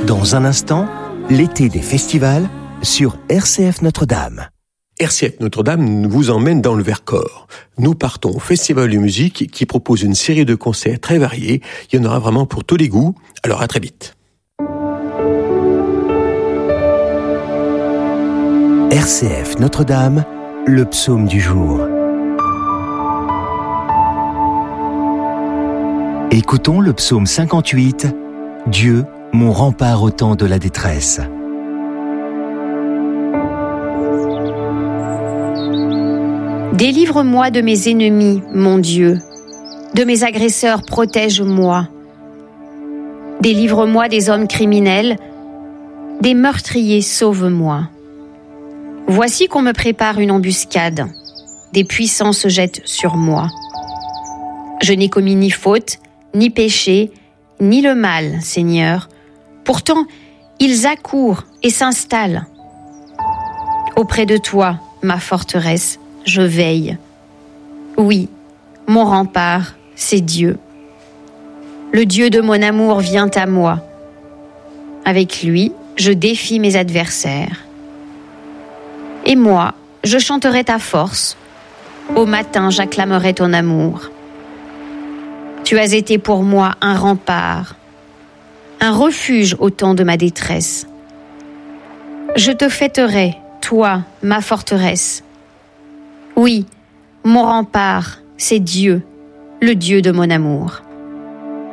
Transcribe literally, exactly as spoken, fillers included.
Dans un instant, l'été des festivals sur R C F Notre-Dame. R C F Notre-Dame vous emmène dans le Vercors. Nous partons au Festival de musique qui propose une série de concerts très variés. Il y en aura vraiment pour tous les goûts. Alors à très vite. R C F Notre-Dame, le psaume du jour. Écoutons le psaume cinquante-huit, Dieu, mon rempart au temps de la détresse. Délivre-moi de mes ennemis, mon Dieu. De mes agresseurs, protège-moi. Délivre-moi des hommes criminels. Des meurtriers, sauve-moi. Voici qu'on me prépare une embuscade. Des puissants se jettent sur moi. Je n'ai commis ni faute, ni péché, ni le mal, Seigneur. Pourtant, ils accourent et s'installent. Auprès de toi, ma forteresse, je veille. Oui, mon rempart, c'est Dieu. Le Dieu de mon amour vient à moi. Avec lui, je défie mes adversaires. Et moi, je chanterai ta force. Au matin, j'acclamerai ton amour. Tu as été pour moi un rempart, un refuge au temps de ma détresse. Je te fêterai, toi, ma forteresse. Oui, mon rempart, c'est Dieu, le Dieu de mon amour.